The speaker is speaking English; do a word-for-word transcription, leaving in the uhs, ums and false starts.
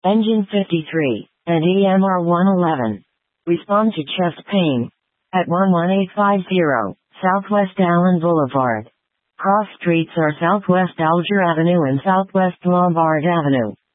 Engine fifty-three, and E M R one eleven. Respond to chest pain. At one one eight five zero, Southwest Allen Boulevard. Cross streets are Southwest Alger Avenue and Southwest Lombard Avenue.